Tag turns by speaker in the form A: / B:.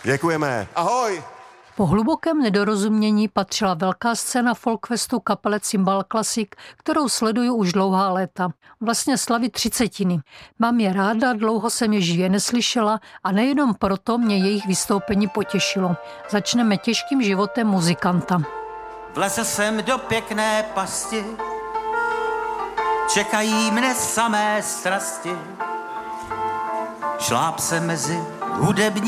A: Děkujeme. Ahoj.
B: Po hlubokém nedorozumění patřila velká scéna folkfestu kapele Cymbal Classic, kterou sleduju už dlouhá léta. Vlastně slaví 30. Mám je ráda, dlouho jsem je živě neslyšela a nejenom proto mě jejich vystoupení potěšilo. Začneme těžkým životem muzikanta.
C: Vlezl jsem do pěkné pasti, čekají mne samé strasti. Šláp se mezi hudební